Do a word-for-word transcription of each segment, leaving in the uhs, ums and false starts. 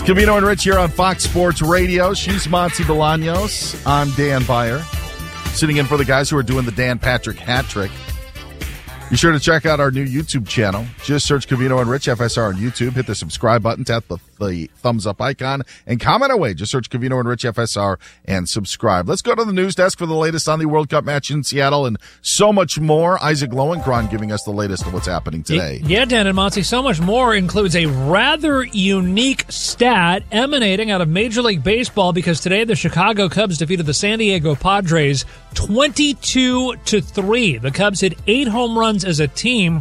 Covino and Rich here on Fox Sports Radio. She's Monty Bolaños. I'm Dan Beyer, sitting in for the guys who are doing the Dan Patrick hat trick. Be sure to check out our new YouTube channel. Just search Covino and Rich F S R on YouTube. Hit the subscribe button, tap the, the thumbs up icon, and comment away. Just search Covino and Rich F S R and subscribe. Let's go to the news desk for the latest on the World Cup match in Seattle and so much more. Isaac Lowenkron giving us the latest of what's happening today. Yeah, Dan and Monty, so much more includes a rather unique stat emanating out of Major League Baseball because today the Chicago Cubs defeated the San Diego Padres twenty-two to three. The Cubs hit eight home runs as a team.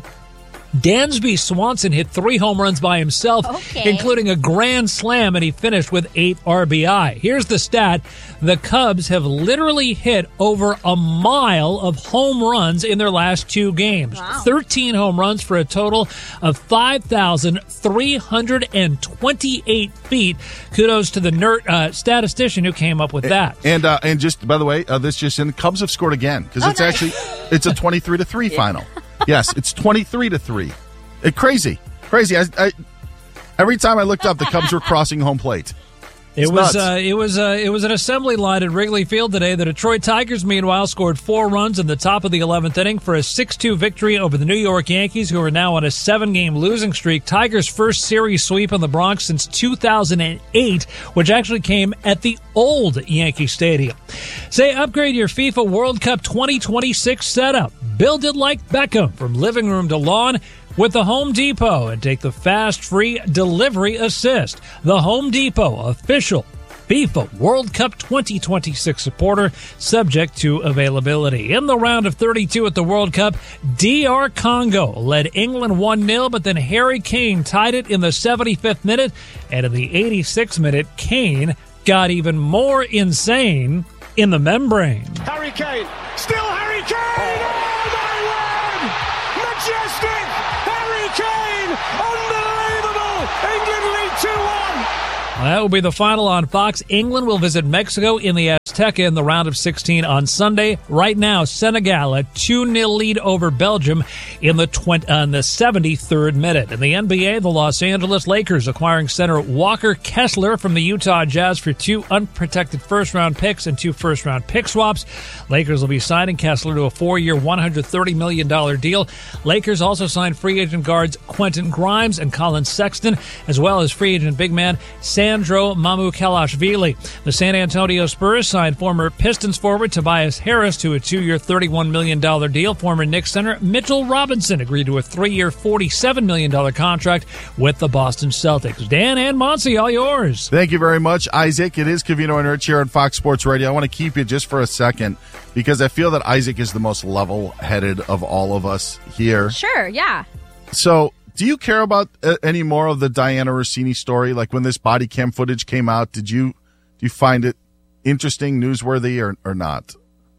Dansby Swanson hit three home runs by himself, okay. including a grand slam, and he finished with eight R B I. Here's the stat. The Cubs have literally hit over a mile of home runs in their last two games. Wow. thirteen home runs for a total of five thousand three hundred twenty-eight feet. Kudos to the nerd, uh, statistician who came up with that. And uh, and just, by the way, uh, this just in, the Cubs have scored again because Oh, it's nice. actually, it's a twenty-three to three final. Yes, it's twenty-three to three. It, crazy. Crazy. I, I, every time I looked up, the Cubs were crossing home plate. It It's was nuts. uh, it was uh, it was an assembly line at Wrigley Field today. The Detroit Tigers, meanwhile, scored four runs in the top of the eleventh inning for a six two victory over the New York Yankees, who are now on a seven-game losing streak. Tigers' first series sweep in the Bronx since two thousand eight, which actually came at the old Yankee Stadium. Say, upgrade your FIFA World Cup twenty twenty-six setup. Build it like Beckham from living room to lawn with the Home Depot and take the fast, free delivery assist. The Home Depot, official FIFA World Cup twenty twenty-six supporter, subject to availability. In the round of thirty-two at the World Cup, D R Congo led England one nil, but then Harry Kane tied it in the seventy-fifth minute, and in the eighty-sixth minute, Kane got even more insane in the membrane. Harry Kane, still Harry Kane! Oh, my word! Majestic! Harry Kane! Unbelievable! England lead two one! That will be the final on Fox. England will visit Mexico in the Azteca in the round of sixteen on Sunday. Right now, Senegal a two nil lead over Belgium in the twenty, uh, in the seventy-third minute. In the N B A, the Los Angeles Lakers acquiring center Walker Kessler from the Utah Jazz for two unprotected first-round picks and two first-round pick swaps. Lakers will be signing Kessler to a four-year, one hundred thirty million dollars deal. Lakers also signed free agent guards Quentin Grimes and Colin Sexton, as well as free agent big man Sandro Mamukelashvili. The San Antonio Spurs signed former Pistons forward Tobias Harris to a two-year, thirty-one million dollars deal. Former Knicks center Mitchell Robinson agreed to a three-year, forty-seven million dollars contract with the Boston Celtics. Dan and Monty, all yours. Thank you very much, Isaac. It is Covino and Rich here on Fox Sports Radio. I want to keep you just for a second because I feel that Isaac is the most level-headed of all of us here. Sure, yeah. So, do you care about uh, any more of the Diana Rossini story? Like when this body cam footage came out, did you do you find it interesting, newsworthy, or, or not?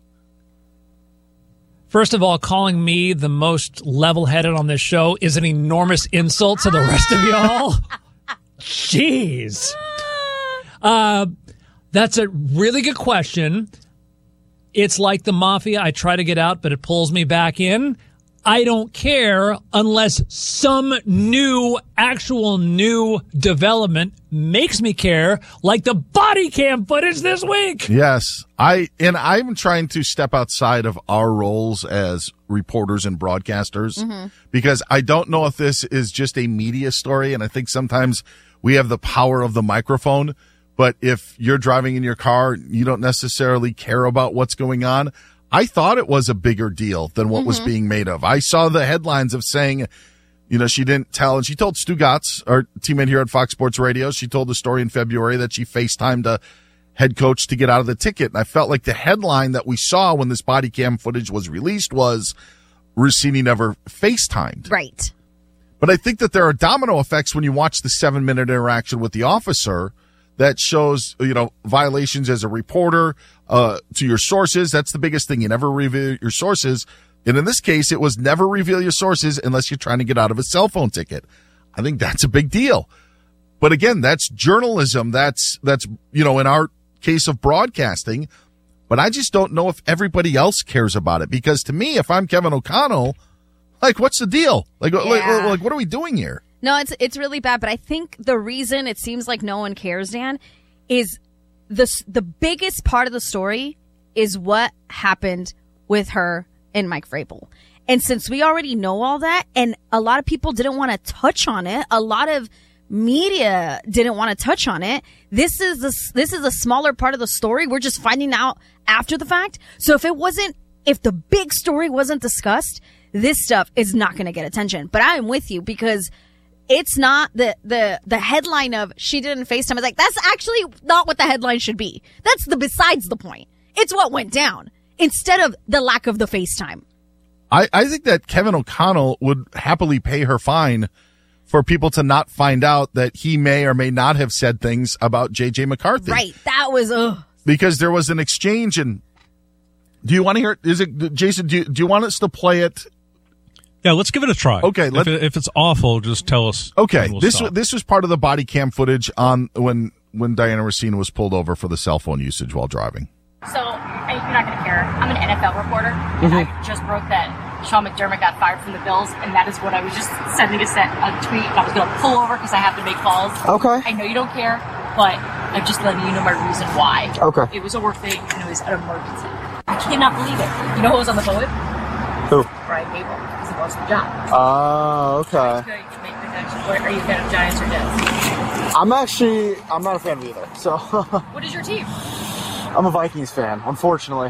First of all, calling me the most level-headed on this show is an enormous insult to the rest of y'all. Jeez. Uh, that's a really good question. It's like the mafia. I try to get out, but it pulls me back in. I don't care unless some new, actual new development makes me care, like the body cam footage this week. Yes. I and I'm trying to step outside of our roles as reporters and broadcasters mm-hmm. because I don't know if this is just a media story, and I think sometimes we have the power of the microphone, but if you're driving in your car, you don't necessarily care about what's going on. I thought it was a bigger deal than what mm-hmm. was being made of. I saw the headlines of saying, you know, she didn't tell, and she told Stu Gatz, our teammate here at Fox Sports Radio, she told the story in February that she FaceTimed a head coach to get out of the ticket. And I felt like the headline that we saw when this body cam footage was released was Rossini never FaceTimed. Right. But I think that there are domino effects when you watch the seven-minute interaction with the officer that shows, you know, violations as a reporter, uh, to your sources. That's the biggest thing. You never reveal your sources. And in this case, it was never reveal your sources unless you're trying to get out of a cell phone ticket. I think that's a big deal. But again, that's journalism. That's, that's, you know, in our case of broadcasting. But I just don't know if everybody else cares about it. Because to me, if I'm Kevin O'Connell, like, what's the deal? Like, yeah. like, like, what are we doing here? No, it's it's really bad. But I think the reason it seems like no one cares, Dan, is the the biggest part of the story is what happened with her and Mike Vrabel. And since we already know all that, and a lot of people didn't want to touch on it, a lot of media didn't want to touch on it. This is the, this is a smaller part of the story. We're just finding out after the fact. So if it wasn't, if the big story wasn't discussed, this stuff is not going to get attention. But I am with you because it's not the, the, the headline of she didn't FaceTime. It's like, that's actually not what the headline should be. That's the besides the point. It's what went down instead of the lack of the FaceTime. I, I think that Kevin O'Connell would happily pay her fine for people to not find out that he may or may not have said things about J J McCarthy. Right. That was, ugh. Because there was an exchange. And do you want to hear it? Is it, Jason, do you, do you want us to play it? Yeah, let's give it a try. Okay. If, it, if it's awful, just tell us. Okay. We'll this, stop. this was part of the body cam footage on when, when Diana Racine was pulled over for the cell phone usage while driving. So, I- you're not going to care. I'm an N F L reporter, and Mm-hmm. I just broke that Sean McDermott got fired from the Bills, and that is what I was just sending a, set, a tweet. I was going to pull over because I have to make calls. Okay. I know you don't care, but I'm just letting you know my reason why. Okay. It was a work thing, and it was an emergency. I cannot believe it. You know who was on the phone with? Who? Brian Gable, because he lost the job. Oh, okay. Good to make the connection. What, are you a fan of Giants or Jets? I'm actually, I'm not a fan of either. So, What is your team? I'm a Vikings fan, unfortunately.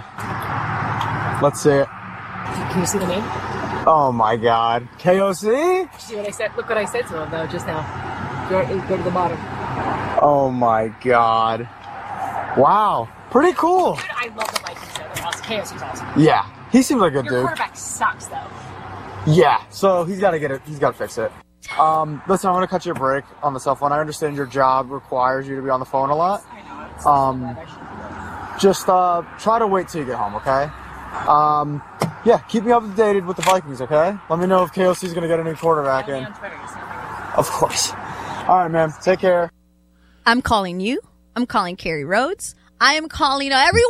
Let's see it. Can you see the name? Oh my God. K O C? See what I said? Look what I said to him, though, just now. Go, go to the bottom. Oh my God. Wow. Pretty cool. Dude, I love the Vikings, though. They're awesome. K O C's awesome. Yeah. He seems like a good Your dude. quarterback sucks, though. Yeah. So he's got to get it. He's got to fix it. Um, listen, I'm going to cut you a break on the cell phone. I understand your job requires you to be on the phone a lot. I know. It's Um, so bad. I should do that. Just uh, try to wait till you get home, okay? Um, yeah, keep me updated with the Vikings, okay? Let me know if K O C is going to get a new quarterback Follow me in. on Twitter. You see my- Of course. All right, man. Take care. I'm calling you. I'm calling Kerry Rhodes. I am calling everyone.